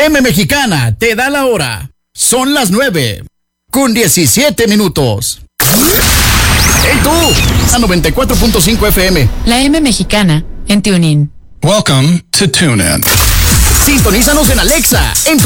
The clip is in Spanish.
La M Mexicana te da la hora. Son las 9:17. ¡Hey tú! A 94.5 FM. La M Mexicana en TuneIn. Welcome to TuneIn. Sintonízanos en Alexa, en